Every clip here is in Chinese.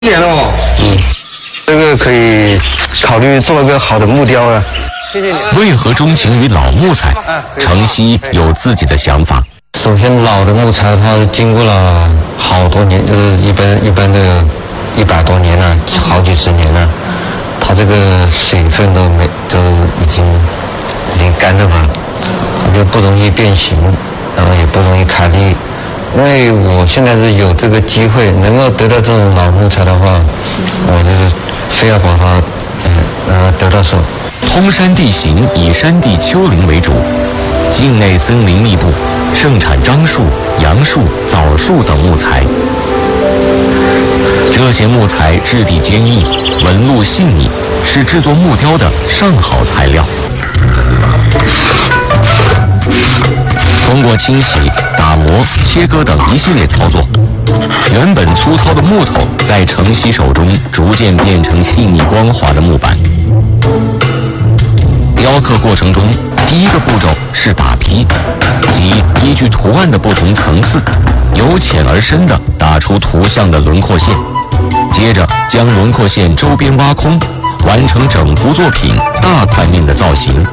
年哦， 这个可以考虑做一个好的木雕啊。 谢谢你。 为何钟情于老木材？程曦有自己的想法。 首先，老的木材它经过了好多年，就是一般的100多年了，好几十年了，它这个水分都已经干了嘛，它就不容易变形，然后也不容易开裂。因为我现在是有这个机会能够得到这种老木材的话，我就是非要把它得到手。 通山地形以山地丘陵为主，境内森林密布，盛产樟树、杨树、枣树等木材。这些木材质地坚硬，纹路细腻，是制作木雕的上好材料。通过清洗、打磨、切割等一系列操作，原本粗糙的木头在程曦手中逐渐变成细腻光滑的木板。雕刻过程中，第一个步骤是打坯，即依据图案的不同层次，由浅而深地打出图像的轮廓线，接着将轮廓线周边挖空，完成整幅作品大块面的造型。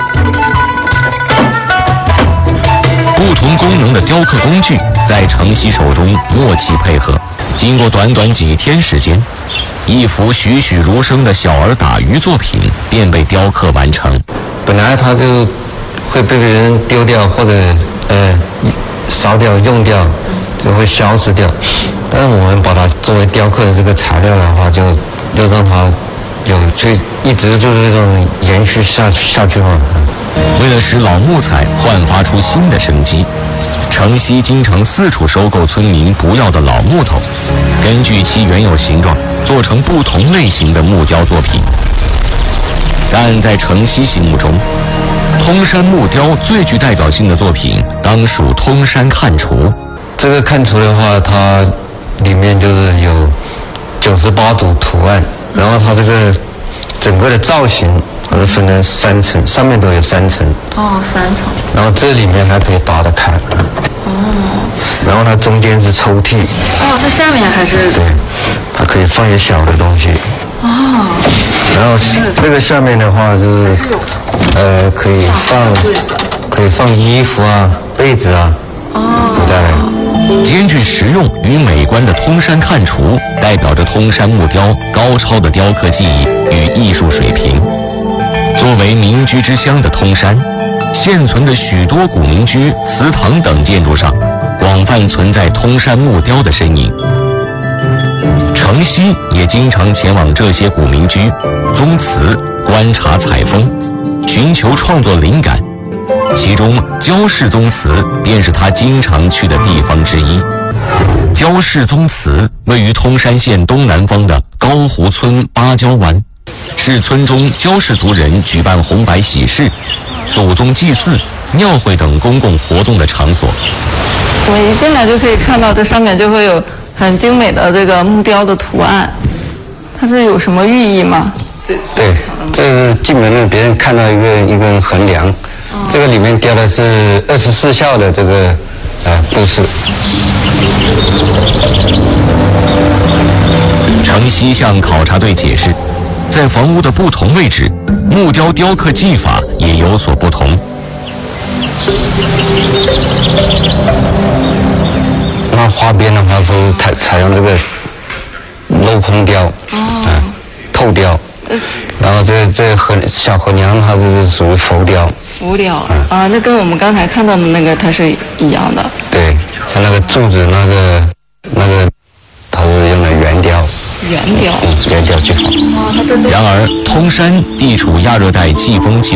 不同功能的雕刻工具在程曦手中默契配合，经过短短几天时间，一幅栩栩如生的小儿打鱼作品便被雕刻完成。 本来它就会被别人丢掉或者烧掉、用掉，就会消失掉。但是我们把它作为雕刻的这个材料的话，就让它一直就是这种延续下去嘛。 为了使老木材焕发出新的生机，程曦经常四处收购村民不要的老木头，根据其原有形状做成不同类型的木雕作品。但在程曦心目中，通山木雕最具代表性的作品当属通山看厨。 这个看厨的话，它里面就是有98组图案，然后它这个整个的造型它是分成3层，上面都有3层。 哦，3层。 然后这里面还可以打得开。 哦。 然后它中间是抽屉。 哦，这下面还是。 对，它可以放一些小的东西。 哦。 然后这个下面的话就是可以放衣服啊、被子啊。 哦。 古代的。 兼具实用与美观的通山看厨，代表着通山木雕高超的雕刻技艺与艺术水平。作为民居之乡的通山，现存的许多古民居、祠堂等建筑上，广泛存在通山木雕的身影。程曦也经常前往这些古民居、宗祠观察采风，寻求创作灵感。其中焦氏宗祠便是他经常去的地方之一。焦氏宗祠位于通山县东南方的高湖村芭蕉湾，是村中焦氏族人举办红白喜事、祖宗祭祀、庙会等公共活动的场所。 我们一进来就可以看到这上面就会有很精美的这个木雕的图案，它是有什么寓意吗？ 对，这是进门了，别人看到一个横梁。这个里面雕的是24孝的这个故事。 程曦向考察队解释，在房屋的不同位置，木雕雕刻技法也有所不同。 那花边的话是采用这个镂空雕，透雕。然后这小河梁它是属于浮雕。 浮雕啊，那跟我们刚才看到的那个它是一样的。 对，它那个柱子那个，它是用的圆雕。 圆雕。 圆雕技法。 然而，通山地处亚热带季风气